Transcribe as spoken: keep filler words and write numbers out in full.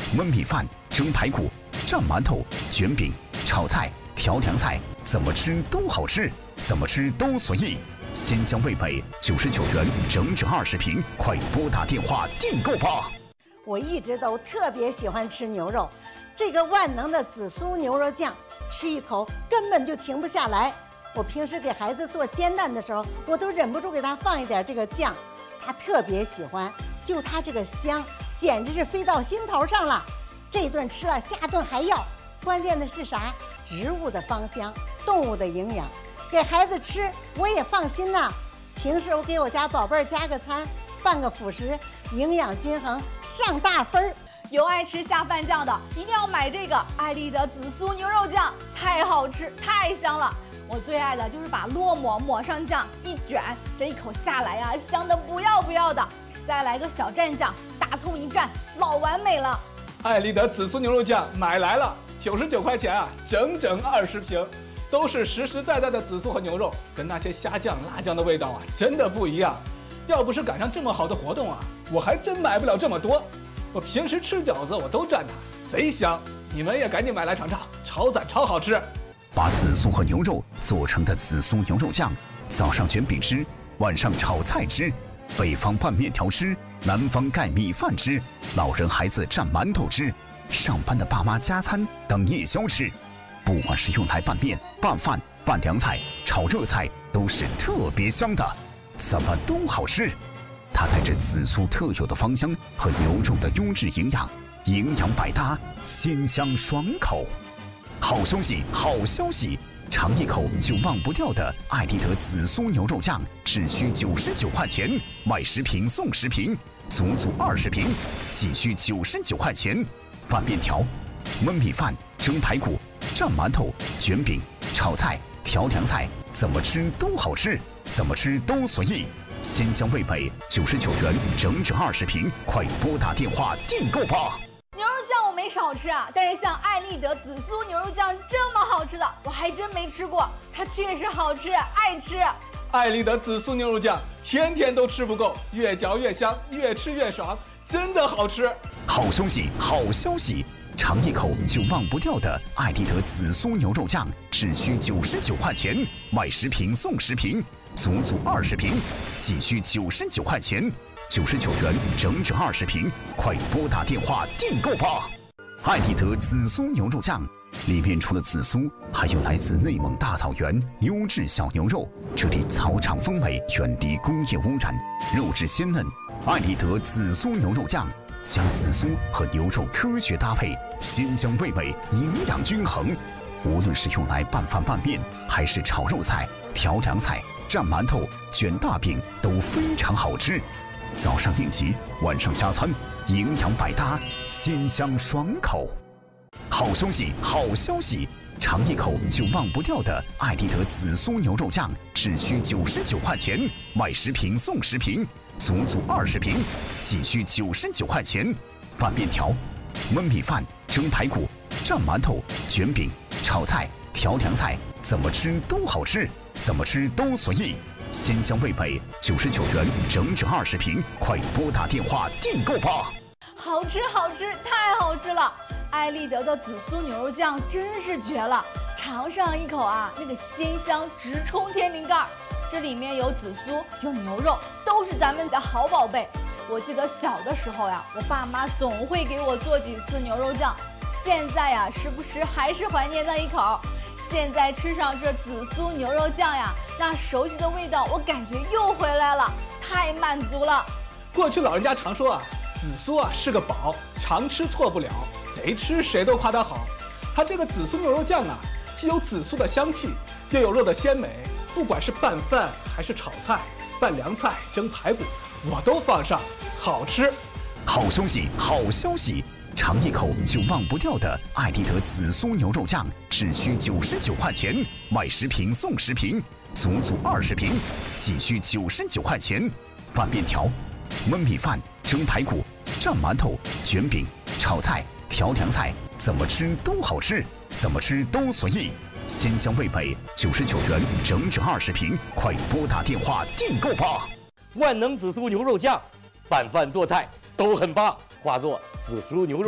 焖米饭、蒸排骨、蘸馒头、卷饼、炒菜、调凉菜，怎么吃都好吃，怎么吃都随意。鲜香味美，九十九元整整二十瓶，快拨打电话订购吧！ 我一直都特别喜欢吃牛肉，这个万能的紫苏牛肉酱，吃一口根本就停不下来。我平时给孩子做煎蛋的时候，我都忍不住给他放一点这个酱，他特别喜欢。就他这个香，简直是飞到心头上了。这顿吃了，下顿还要。关键的是啥？植物的芳香，动物的营养，给孩子吃我也放心呐。平时我给我家宝贝儿加个餐，拌个辅食，营养均衡，上大分儿。 有爱吃下饭酱的，一定要买这个爱丽的紫苏牛肉酱，太好吃，太香了。我最爱的就是把烙馍抹上酱，一卷，这一口下来呀、啊，香的不要不要的。再来个小蘸酱，大葱一蘸，老完美了。 爱丽的紫苏牛肉酱买来了，九十九块钱啊，整整二十瓶，都是实实在在的紫苏和牛肉，跟那些虾酱、辣酱的味道啊，真的不一样。要不是赶上这么好的活动啊，我还真买不了这么多。我平时吃饺子我都蘸它，贼香。你们也赶紧买来尝尝，超赞超好吃。 把紫苏和牛肉做成的紫苏牛肉酱，早上卷饼吃，晚上炒菜吃，北方拌面条吃，南方盖米饭吃，老人孩子蘸馒头吃，上班的爸妈加餐当夜宵吃。不管是用来拌面、拌饭、拌凉菜、炒热菜，都是特别香的，怎么都好吃。它带着紫苏特有的芳香和牛肉的优质营养，营养百搭，鲜香爽口。好消息，好消息！尝一口就忘不掉的爱丽德紫苏牛肉酱，只需九十九块钱，买十瓶送十瓶，足足二十瓶，仅需九十九块钱。拌面条、焖米饭、蒸排骨、蘸馒头、卷饼、炒菜、调凉菜，怎么吃都好吃，怎么吃都随意。鲜香味美，九十九元整整二十瓶，快拨打电话订购吧！ 牛肉酱我没少吃啊，但是像爱丽德紫苏牛肉酱这么好吃的，我还真没吃过。它确实好吃，爱吃。 爱丽德紫苏牛肉酱天天都吃不够，越嚼越香，越吃越爽，真的好吃。 好消息，好消息！尝一口就忘不掉的爱丽德紫苏牛肉酱，只需九十九块钱，买十瓶送十瓶，足足二十瓶，仅需九十九块钱。九十九元整整二十瓶，快拨打电话订购吧！爱丽德紫苏牛肉酱里面除了紫苏，还有来自内蒙大草原优质小牛肉，这里草场风味，远离工业污染，肉质鲜嫩。爱丽德紫苏牛肉酱将紫苏和牛肉科学搭配，鲜香味美，营养均衡。无论是用来拌饭拌面，还是炒肉菜、调凉菜、蘸馒头、卷大饼，都非常好吃。早上应急，晚上加餐，营养百搭，鲜香爽口。好消息，好消息！尝一口就忘不掉的爱丽德紫苏牛肉酱，只需九十九块钱，买十瓶送十瓶，足足二十瓶，仅需九十九块钱。拌面条、焖米饭、蒸排骨、蘸馒头、卷饼、炒菜、调凉菜，怎么吃都好吃，怎么吃都随意。鲜香味美，九十九元整整二十瓶，快拨打电话订购吧！ 好吃好吃，太好吃了！爱丽德的紫苏牛肉酱真是绝了，尝上一口啊，那个鲜香直冲天灵盖。这里面有紫苏，有牛肉，都是咱们的好宝贝。我记得小的时候呀，我爸妈总会给我做几次牛肉酱，现在呀，时不时还是怀念那一口。现在吃上这紫苏牛肉酱呀，那熟悉的味道我感觉又回来了，太满足了。 过去老人家常说啊，紫苏啊是个宝，常吃错不了，谁吃谁都夸它好。它这个紫苏牛肉酱啊，既有紫苏的香气，又有肉的鲜美，不管是拌饭还是炒菜、拌凉菜、蒸排骨，我都放上，好吃。 好消息，好消息！尝一口就忘不掉的爱丽德紫苏牛肉酱，只需九十九块钱，买十瓶送十瓶，足足二十瓶，仅需九十九块钱。拌面条、焖米饭、蒸排骨、蘸馒头、卷饼、炒菜、调凉菜，怎么吃都好吃，怎么吃都随意。鲜香味美，九十九元整整二十瓶，快拨打电话订购吧！ 万能紫苏牛肉酱，拌饭做菜都很棒，化作紫苏牛肉。